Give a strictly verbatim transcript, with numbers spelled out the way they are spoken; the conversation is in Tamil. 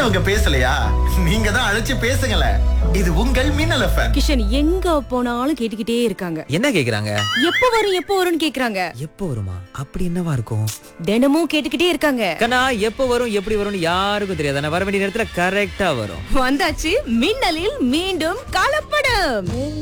பிடிச்சவங்க பேசலையா? நீங்க தான் அழைச்சு பேசுங்களேன். இது உங்கள் மின்னல் எஃப்எம். கிஷன் எங்க போனாலும் கேட்டுக்கிட்டே இருக்காங்க. என்ன கேக்குறாங்க? எப்ப வரும் எப்ப வரும்னு கேக்குறாங்க. எப்போ வருமா? அப்படி என்னவா இருக்கும்? தினமும் கேட்டுக்கிட்டே இருக்காங்க. கண்ணா எப்போ வரும் எப்படி வரும்னு யாருக்கும் தெரியாது. ஆனா வர வேண்டிய நேரத்துல கரெக்டா வரும். வந்தாச்சு மின்னலில் மீண்டும் கலப்படம்.